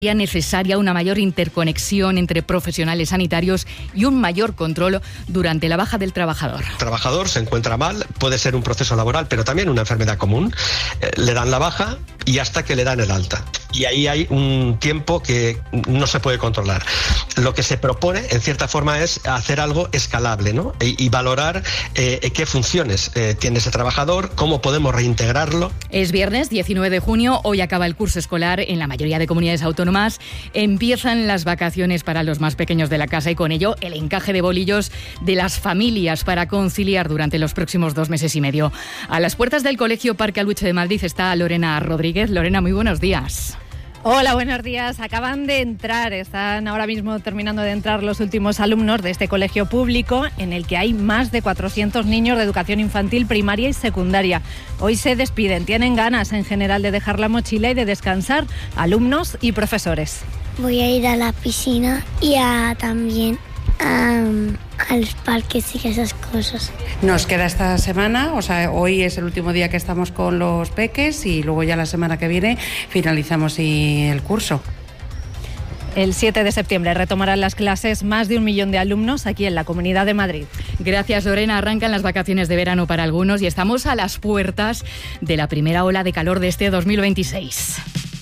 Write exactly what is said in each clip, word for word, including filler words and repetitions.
necesaria una mayor interconexión entre profesionales sanitarios y un mayor control durante la baja del trabajador. El trabajador se encuentra mal, puede ser un proceso laboral, pero también una enfermedad común. Eh, le dan la baja y hasta que le dan el alta. Y ahí hay un tiempo que no se puede controlar. Lo que se propone, en cierta forma, es hacer algo escalable, ¿no? Y, y valorar eh, qué funciones eh, tiene ese trabajador, cómo podemos reintegrarlo. Es viernes diecinueve de junio, hoy acaba el curso escolar en la mayoría de comunidades autónomas. Empiezan las vacaciones para los más pequeños de la casa y con ello el encaje de bolillos de las familias para conciliar durante los próximos dos meses y medio. A las puertas del Colegio Parque Albuche de Madrid está Lorena Rodríguez. Lorena, muy buenos días. Hola, buenos días. Acaban de entrar, están ahora mismo terminando de entrar los últimos alumnos de este colegio público en el que hay más de cuatrocientos niños de educación infantil, primaria y secundaria. Hoy se despiden, tienen ganas en general de dejar la mochila y de descansar, alumnos y profesores. Voy a ir a la piscina y a, también a, a los parques y esas cosas. Nos queda esta semana, o sea, hoy es el último día que estamos con los peques y luego ya la semana que viene finalizamos el curso. El siete de septiembre retomarán las clases más de un millón de alumnos aquí en la Comunidad de Madrid. Gracias, Lorena. Arrancan las vacaciones de verano para algunos y estamos a las puertas de la primera ola de calor de este dos mil veintiséis.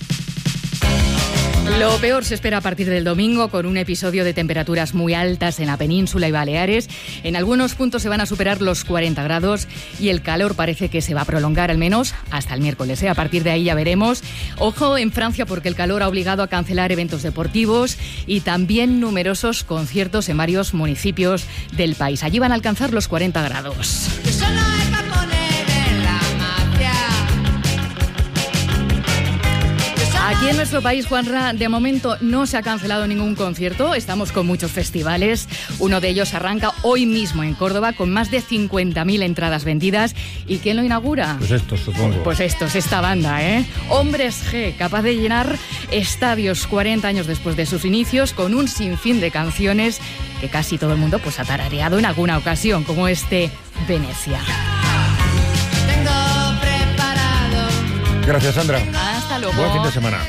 Lo peor se espera a partir del domingo, con un episodio de temperaturas muy altas en la península y Baleares. En algunos puntos se van a superar los cuarenta grados y el calor parece que se va a prolongar al menos hasta el miércoles, ¿eh? A partir de ahí ya veremos. Ojo en Francia, porque el calor ha obligado a cancelar eventos deportivos y también numerosos conciertos en varios municipios del país. Allí van a alcanzar los cuarenta grados. Aquí en nuestro país, Juanra, de momento no se ha cancelado ningún concierto. Estamos con muchos festivales. Uno de ellos arranca hoy mismo en Córdoba con más de cincuenta mil entradas vendidas. ¿Y quién lo inaugura? Pues estos, supongo. Pues estos, esta banda, ¿eh? Hombres G, capaz de llenar estadios cuarenta años después de sus inicios con un sinfín de canciones que casi todo el mundo pues ha tarareado en alguna ocasión, como este Venecia. Gracias, Sandra. Hasta luego. Buen fin de semana.